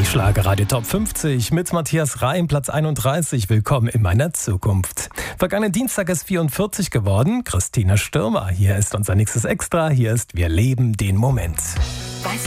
Schlagerradio Top 50 mit Matthias Reim, Platz 31. Willkommen in meiner Zukunft. Vergangenen Dienstag ist 44 geworden. Christina Stürmer, hier ist unser nächstes Extra. Hier ist Wir leben den Moment. Weiß